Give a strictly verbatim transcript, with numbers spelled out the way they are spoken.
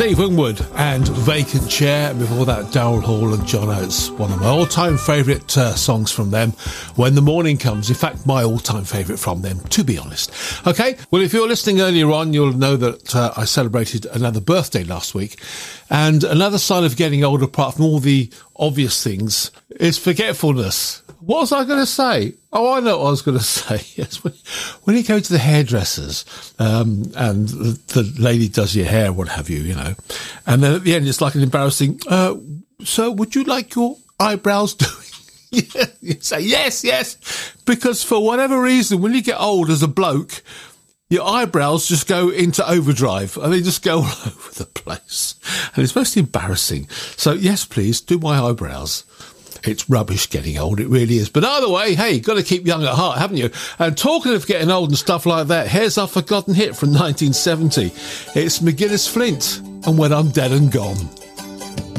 Steve Winwood and Vacant Chair, and before that Daryl Hall and John Oates, one of my all-time favourite uh, songs from them, When the Morning Comes. In fact, my all-time favourite from them, to be honest. Okay, well, if you're listening earlier on, you'll know that uh, I celebrated another birthday last week, and another sign of getting older, apart from all the obvious things, is forgetfulness. What was I going to say? Oh, I know what I was going to say. Yes, when, when you go to the hairdressers, um, and the, the lady does your hair, what have you, you know, and then at the end it's like an embarrassing, uh, so would you like your eyebrows doing? Yeah, you say yes, yes, because for whatever reason, when you get old as a bloke, your eyebrows just go into overdrive and they just go all over the place. And it's most embarrassing. So yes, please do my eyebrows. It's rubbish getting old, it really is. But either way, hey, got to keep young at heart, haven't you? And talking of getting old and stuff like that, here's our forgotten hit from nineteen seventy. It's McGuinness Flint and When I'm Dead and Gone.